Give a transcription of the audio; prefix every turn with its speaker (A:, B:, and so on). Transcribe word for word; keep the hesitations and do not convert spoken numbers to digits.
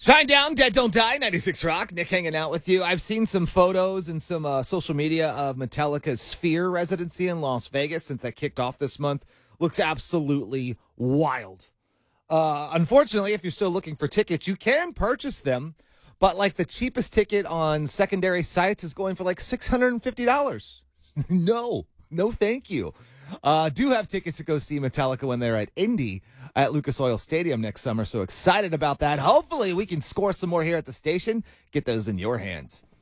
A: Shine down, dead don't die, ninety-six Rock. Nick hanging out with you. I've seen some photos and some uh, social media of Metallica's Sphere residency in Las Vegas since that kicked off this month. Looks absolutely wild. Uh, unfortunately, if you're still looking for tickets, you can purchase them. But like the cheapest ticket on secondary sites is going for like six hundred fifty dollars. no, no thank you. Uh, do have tickets to go see Metallica when they're at Indy at Lucas Oil Stadium next summer. So excited about that. Hopefully we can score some more here at the station. Get those in your hands.